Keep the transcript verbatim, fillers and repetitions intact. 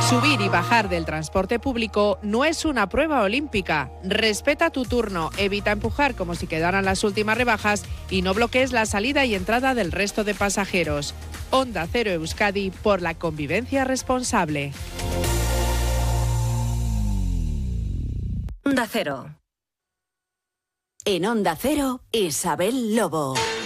Subir y bajar del transporte público no es una prueba olímpica. Respeta tu turno, evita empujar como si quedaran las últimas rebajas y no bloquees la salida y entrada del resto de pasajeros. Onda Cero Euskadi, por la convivencia responsable. Onda Cero. En Onda Cero, Isabel Lobo.